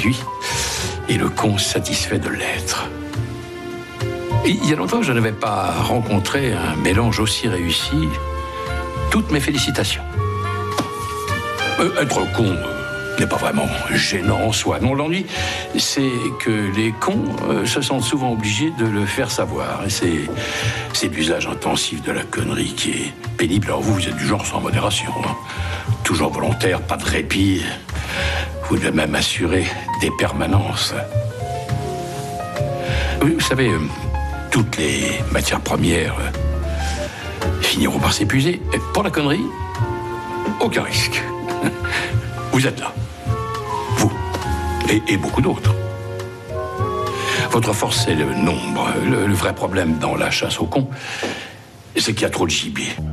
séduit et le con satisfait de l'être. Il y a longtemps que je n'avais pas rencontré un mélange aussi réussi. Toutes mes félicitations. Être con n'est pas vraiment gênant en soi. Non, l'ennui, c'est que les cons se sentent souvent obligés de le faire savoir. Et c'est l'usage intensif de la connerie qui est pénible. Alors vous êtes du genre sans modération, hein. Toujours volontaire, pas de répit. Vous devez même assurer des permanences. Vous savez, toutes les matières premières finiront par s'épuiser. Et pour la connerie, aucun risque. Vous êtes là. Vous. Et beaucoup d'autres. Votre force, c'est le nombre. Le vrai problème dans la chasse aux cons, c'est qu'il y a trop de gibier.